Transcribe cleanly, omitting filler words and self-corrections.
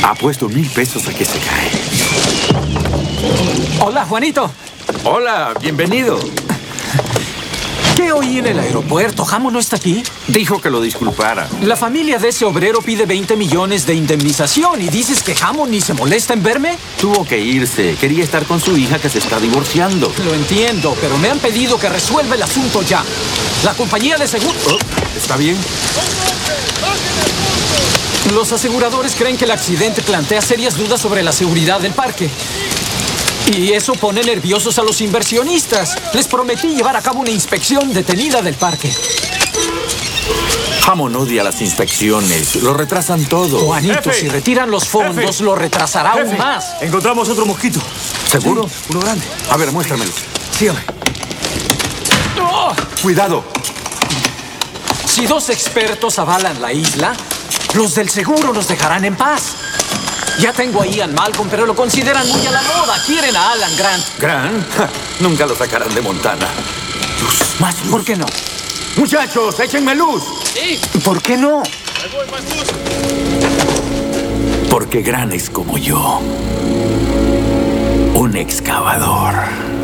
Apuesto 1000 pesos a que se cae. Hola, Juanito. Hola, bienvenido. ¿Qué oí en el aeropuerto? ¿Hammond no está aquí? Dijo que lo disculpara. La familia de ese obrero pide 20 millones de indemnización y dices que Hammond ni se molesta en verme. Tuvo que irse. Quería estar con su hija que se está divorciando. Lo entiendo, pero me han pedido que resuelva el asunto ya. La compañía de seguro... ¿Está bien? Los aseguradores creen que el accidente plantea serias dudas sobre la seguridad del parque. Y eso pone nerviosos a los inversionistas. Les prometí llevar a cabo una inspección detenida del parque. Hammond odia las inspecciones. Lo retrasan todo. Juanito, Jefe. si retiran los fondos, Jefe. lo retrasará aún Jefe, más. encontramos otro mosquito. ¿Seguro? Sí, uno grande. A ver, muéstramelo. Sígame. ¡Oh! Cuidado. Si 2 expertos avalan la isla, los del seguro nos dejarán en paz. Ya tengo a Ian Malcolm, pero lo consideran muy a la moda. Quieren a Alan Grant. ¿Grant? Ja, nunca lo sacarán de Montana. Luz, más luz. ¿Por qué no? Muchachos, échenme luz. ¿Por qué no? Porque Grant es como yo. Un excavador.